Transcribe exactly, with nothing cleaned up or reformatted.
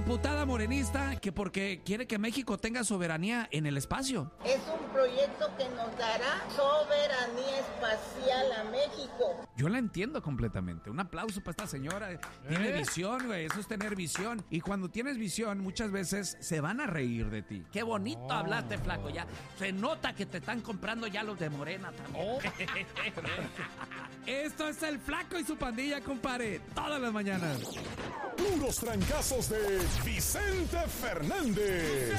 diputada morenista que porque quiere que México tenga soberanía en el espacio. Es un proyecto que nos dará soberanía espacial a México. Yo la entiendo completamente. Un aplauso para esta señora. ¿Eh? Tiene visión, güey. Eso es tener visión. Y cuando tienes visión, muchas veces se van a reír de ti. Qué bonito oh. hablaste, flaco. Ya se nota que te están comprando ya los de Morena también. Oh. Esto es el Flaco y su pandilla, compadre. Todas las mañanas. Puros trancazos de Vicente Fernández.